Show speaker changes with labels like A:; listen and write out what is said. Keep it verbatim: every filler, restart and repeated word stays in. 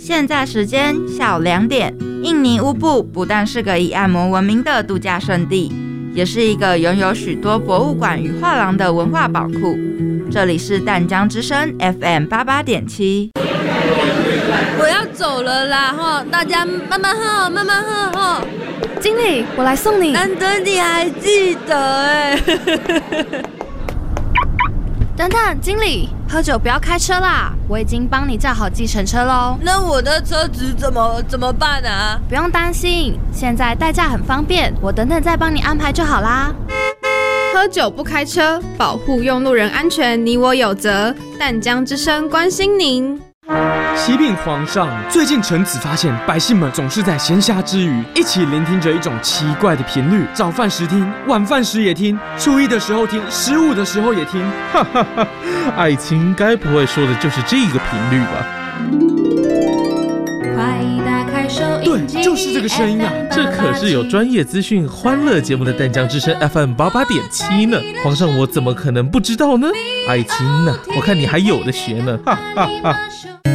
A: 现在时间下午两点，印尼乌布不但是个以按摩闻名的度假胜地，也是一个拥有许多博物馆与画廊的文化宝库。这里是淡江之声 F M 八八点七。
B: 我要走了啦，哈，大家慢慢喝，慢慢喝，哈。
C: 经理，我来送你。
B: 难得你还记得哎。
C: 等等，经理，喝酒不要开车啦，我已经帮你叫好计程车喽。
B: 那我的车子怎么怎么办啊？
C: 不用担心，现在代驾很方便，我等等再帮你安排就好啦。
D: 喝酒不开车，保护用路人安全，你我有责。淡江之声关心您。
E: 启禀皇上，最近臣子发现百姓们总是在闲暇之余一起聆听着一种奇怪的频率，早饭时听，晚饭时也听，初一的时候听，十五的时候也听。
F: 哈哈哈，爱情该不会说的就是这个频率吧？
E: 对，就是这个声音啊！
F: 这可是有专业资讯、欢乐节目的淡江之声 F M 八八点七呢。皇上，我怎么可能不知道呢？爱情呢、啊，我看你还有的学呢！哈哈哈。